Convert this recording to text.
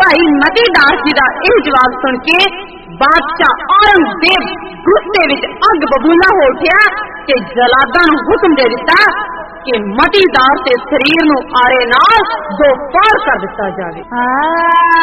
भाई मतीदास जी का यह जवाब सुन के बादशाह औरंगजेब गुस्से विच अग बबूला हो उठा कि जलादा नूं हुक्म दे दिता कि मतीदास के शरीर नूं आरे नाल दो पार कर दिता जावे।